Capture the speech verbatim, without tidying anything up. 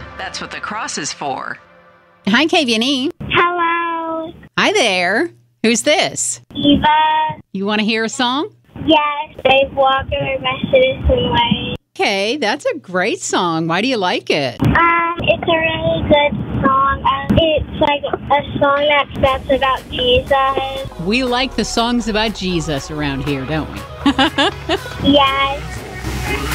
Christian. That's what the cross is for. Hi, K V N E. Hello. Hi there. Who's this? Eva. You want to hear a song? Yes. Dave Walker, My Citizen Way. Okay, that's a great song. Why do you like it? Um, it's a really good song. Um, it's like a song that that's about Jesus. We like the songs about Jesus around here, don't we? Yes.